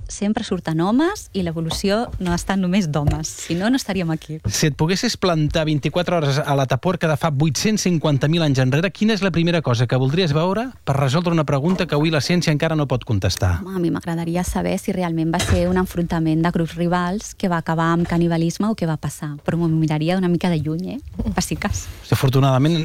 sempre surten homes i l'evolució no ha estat només d'homes. Si no, no estaríem aquí. Si et poguessis plantar 24 hores a l'Atapuerca de fa 850.000 anys enrere, quina és la primera cosa que voldries veure per resoldre una pregunta que avui la ciència encara no pot contestar? A mi m'agradaria saber si realment va ser un enfrontament de grups rivals que va acabar amb canibalisme o què va passar. Però m'ho miraria una mica de lluny, per si cas. Afortunadament,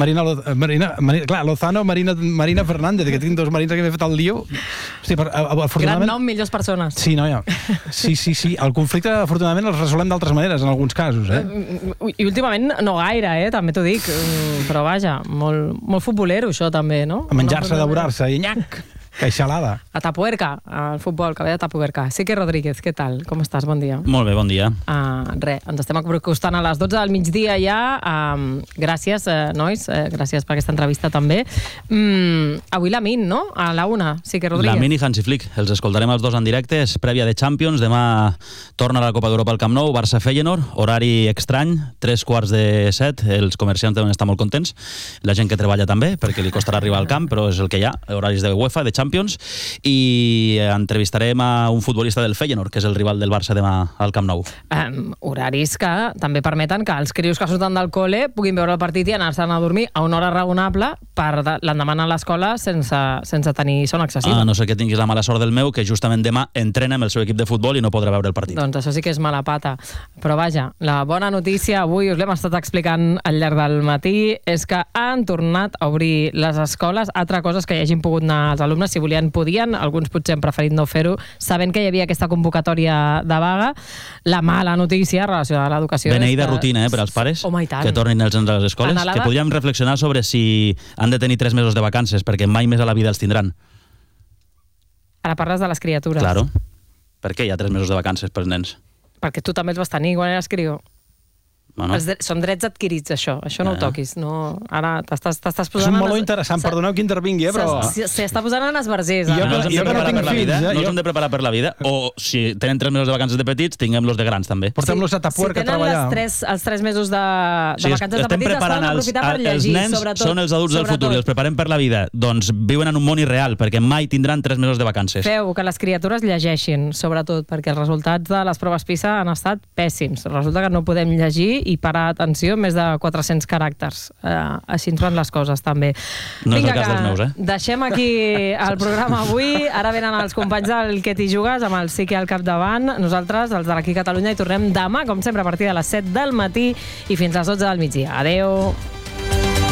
clar, Lozano, Marina Fernández, que tinc dos marines que m'he fet el lío. Hosti, gran nom, millors persones. Sí, noia. Sí. El conflicte, afortunadament, el resolem d'altres maneres, en alguns casos, I últimament no gaire, també t'ho dic. Però vaja, molt futbolero, això també, no? A menjar-se, devorar-se, i nyac! Queixalada. Atapuerca, el futbol, que ve d'Atapuerca. Sique Rodríguez, què tal? Com estàs? Bon dia. Molt bé, bon dia. Ens estem acostant a les 12 del migdia ja. Gràcies, nois, gràcies per aquesta entrevista també. Avui la Min, no? A la 1, Sique Rodríguez. La Min i Hansi Flick, els escoltarem els dos en directe, és prèvia de Champions, demà torna a la Copa d'Europa al Camp Nou, Barça-Feyenoord, horari estrany, 6:45, els comerciants deuen estar molt contents, la gent que treballa també, perquè li costarà arribar al camp, però és el que hi ha, horaris de UEFA, de Champions, i entrevistarem a un futbolista del Feyenoord, que és el rival del Barça demà al Camp Nou. Horaris que també permeten que els crios que surten del col·le puguin veure el partit i anar-se'n a dormir a una hora raonable per l'endemà a l'escola sense tenir son excessiva. A no ser que tinguis la mala sort del meu, que justament demà entrena amb el seu equip de futbol i no podrà veure el partit. Doncs això sí que és mala pata. Però vaja, la bona notícia, avui us l'hem estat explicant al llarg del matí, és que han tornat a obrir les escoles. Altra cosa és que hi hagin pogut anar els alumnes, si volien, podien, alguns potser han preferit no fer-ho, sabent que hi havia aquesta convocatòria de vaga. La mala notícia relacionada a l'educació BNI de rutina, per als pares, que tornin els nens a les escoles, que podríem reflexionar sobre si han de tenir 3 mesos de vacances, perquè mai més a la vida els tindran. Ara parles de les criatures. Claro. Per què hi ha 3 mesos de vacances pels nens? Perquè tu també els vas tenir quan eres crió. Bueno. Són drets adquirits, això no ho toquis. No, ara t'estàs posant... És un meló interessant, perdoneu que intervingui, però... S'està posant en esbarzers. No els hem de preparar per la vida, o si tenen 3 mesos de vacances de petits, tinguem-los de grans també. Portem-los a Atapuerca a treballar. Si tenen els 3 mesos de vacances de petits, es poden aprofitar per llegir. Els nens són els adults del futur i els preparem per la vida. Doncs viuen en un món irreal, perquè mai tindran 3 mesos de vacances. Feu que les criatures llegeixin, sobretot, perquè els resultats de les proves PISA han estat pèssims. Resulta que no podem llegir i parar atenció més de 400 caràcters. Així ens van les coses, també. No és el cas dels meus, Deixem aquí el programa avui. Ara venen els companys del Que t'hi jugues, amb el Sique al capdavant. Nosaltres, els de l'Aquí Catalunya, hi tornem demà, com sempre, a partir de les 7 del matí i fins a les 12 del migdia. Adeu!